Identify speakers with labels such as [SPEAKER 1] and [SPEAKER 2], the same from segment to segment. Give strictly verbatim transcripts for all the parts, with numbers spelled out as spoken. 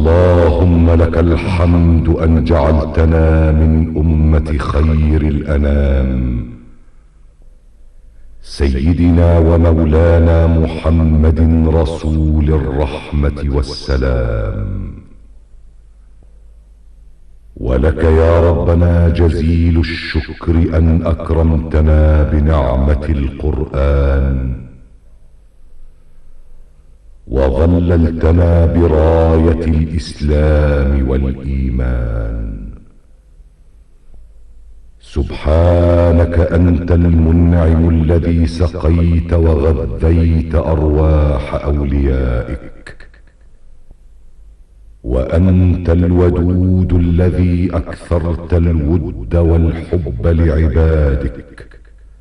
[SPEAKER 1] اللهم لك الحمد أن جعلتنا من أمة خير الأنام سيدنا ومولانا محمد رسول الرحمة والسلام. ولك يا ربنا جزيل الشكر أن أكرمتنا بنعمة القرآن وظللتنا براية الإسلام والإيمان. سبحانك أنت المنعم الذي سقيت وغذيت أرواح أوليائك، وأنت الودود الذي أكثرت الود والحب لعبادك،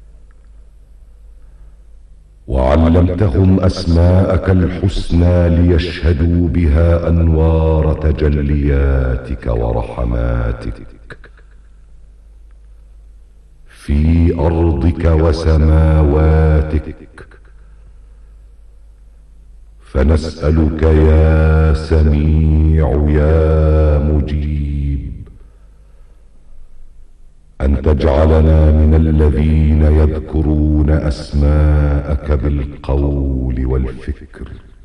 [SPEAKER 1] وعلمتهم أسماءك الحسنى ليشهدوا بها أنوار تجلياتك ورحماتك في أرضك وسماواتك. فنسألك يا سميع يا مجيب أن تجعلنا من الذين يذكرون أسماءك بالقول والفكر،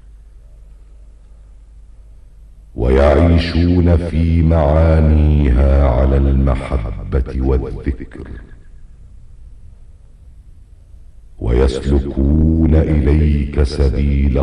[SPEAKER 1] ويعيشون في معانيها على المحبة والذكر، ويسلكون إليك سبيل